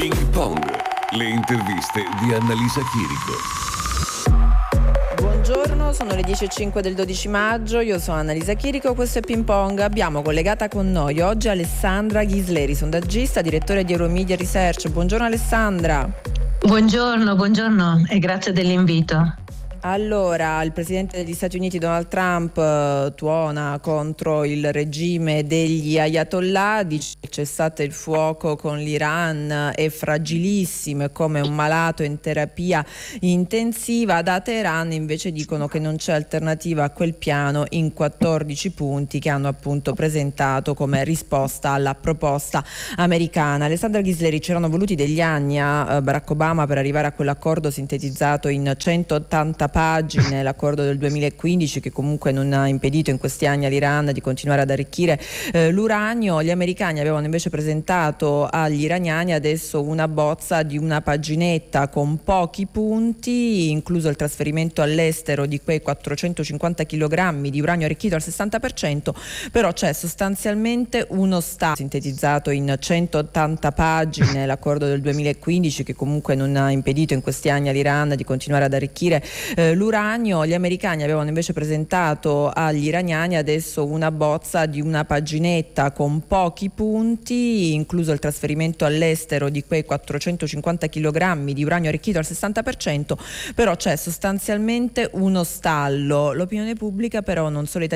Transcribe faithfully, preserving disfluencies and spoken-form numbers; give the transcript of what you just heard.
Ping Pong, le interviste di Annalisa Chirico. Buongiorno, sono le dieci e cinque del dodici maggio, io sono Annalisa Chirico, questo è Ping Pong. Abbiamo collegata con noi oggi Alessandra Ghisleri, sondaggista, direttore di Euromedia Research. Buongiorno Alessandra. Buongiorno, buongiorno e grazie dell'invito. Allora, il presidente degli Stati Uniti Donald Trump eh, tuona contro il regime degli Ayatollah, dice che il cessate il fuoco con l'Iran è fragilissimo, è come un malato in terapia intensiva. Da Teheran invece dicono che non c'è alternativa a quel piano in quattordici punti che hanno appunto presentato come risposta alla proposta americana. Alessandra Ghisleri, c'erano voluti degli anni a Barack Obama per arrivare a quell'accordo sintetizzato in centottanta pagine, l'accordo del duemilaquindici, che comunque non ha impedito in questi anni all'Iran di continuare ad arricchire eh, l'uranio. Gli americani avevano invece presentato agli iraniani adesso una bozza di una paginetta con pochi punti, incluso il trasferimento all'estero di quei quattrocentocinquanta chilogrammi di uranio arricchito al sessanta per cento, però c'è sostanzialmente uno stato sintetizzato in centottanta pagine, l'accordo del duemilaquindici, che comunque non ha impedito in questi anni all'Iran di continuare ad arricchire eh, l'uranio. Gli americani avevano invece presentato agli iraniani adesso una bozza di una paginetta con pochi punti, incluso il trasferimento all'estero di quei quattrocentocinquanta chilogrammi di uranio arricchito al sessanta per cento, però c'è sostanzialmente uno stallo. L'opinione pubblica però, non solo italiana